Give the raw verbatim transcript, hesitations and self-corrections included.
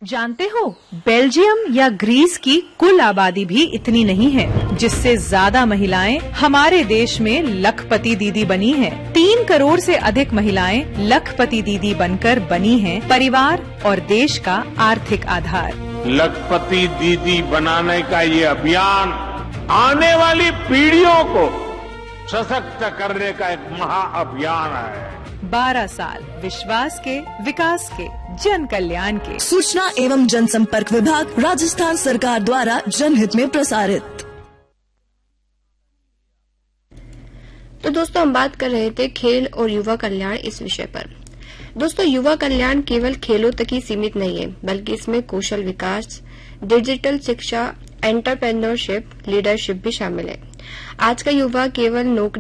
जानते हो, बेल्जियम या ग्रीस की कुल आबादी भी इतनी नहीं है, जिससे ज्यादा महिलाएं हमारे देश में लखपति दीदी बनी हैं। तीन करोड़ से अधिक महिलाएं लखपति दीदी बनकर बनी हैं परिवार और देश का आर्थिक आधार। लखपति दीदी बनाने का ये अभियान आने वाली पीढ़ियों को सशक्त करने का एक महाअभियान है। बारह साल विश्वास के, विकास के, जन कल्याण के। सूचना एवं जनसंपर्क विभाग, राजस्थान सरकार द्वारा जनहित में प्रसारित। तो दोस्तों, हम बात कर रहे थे खेल और युवा कल्याण इस विषय पर। दोस्तों, युवा कल्याण केवल खेलों तक ही सीमित नहीं है, बल्कि इसमें कौशल विकास, डिजिटल शिक्षा, एंटरप्रेन्योरशिप, लीडरशिप भी शामिल है। आज का युवा केवल नौकरी